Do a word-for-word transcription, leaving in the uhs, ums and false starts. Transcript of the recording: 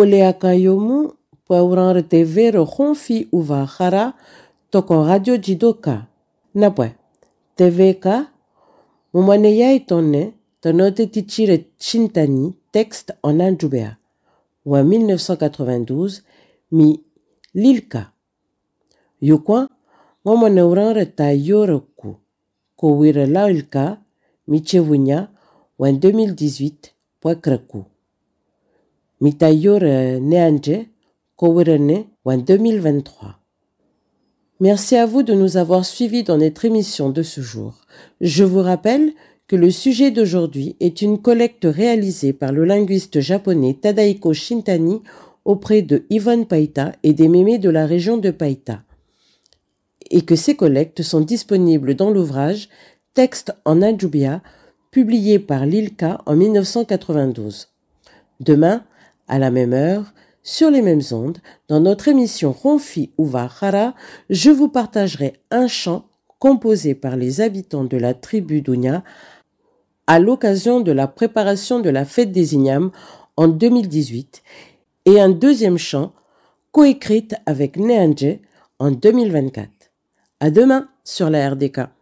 Oleakayomu Pauran T V Ronfi Uva Hara Toko Radio Jidoka. Napwe. T V K. Mumwaneya itone. Tonote Tichire Chintani. Texte en Anjubea. Ou en mille neuf cent quatre-vingt-douze. Mi Lilka. Yukwa. Mumwaneuran ta Yoroku. Kowira Lailka. Mi Chevunya. Ou en deux mille dix-huit. Poikraku. Mitayor Neanje, Kowirene, ou en deux mille vingt-trois. Merci à vous de nous avoir suivis dans notre émission de ce jour. Je vous rappelle que le sujet d'aujourd'hui est une collecte réalisée par le linguiste japonais Tadaiko Shintani auprès de Yvonne Paita et des mémés de la région de Paita, et que ces collectes sont disponibles dans l'ouvrage Texte en Anjubia, publié par Lilka en mille neuf cent quatre-vingt-douze. Demain, à la même heure, sur les mêmes ondes, dans notre émission Ronfi Uva Hara, je vous partagerai un chant composé par les habitants de la tribu d'Unya à l'occasion de la préparation de la fête des Ignames en deux mille dix-huit et un deuxième chant coécrit avec Neanje en deux mille vingt-quatre. À demain sur la R D K.